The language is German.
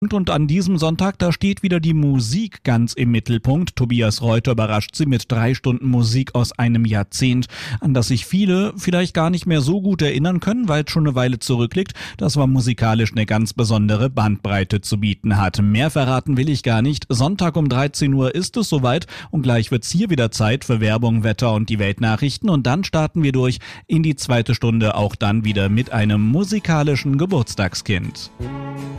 Und an diesem Sonntag, da steht wieder die Musik ganz im Mittelpunkt. Tobias Reuter überrascht Sie mit 3 Stunden Musik aus einem Jahrzehnt, an das sich viele vielleicht gar nicht mehr so gut erinnern können, weil es schon eine Weile zurückliegt, das aber musikalisch eine ganz besondere Bandbreite zu bieten hat. Mehr verraten will ich gar nicht. Sonntag um 13 Uhr ist es soweit und gleich wird's hier wieder Zeit für Werbung, Wetter und die Weltnachrichten und dann starten wir durch in die zweite Stunde, auch dann wieder mit einem musikalischen Geburtstagskind.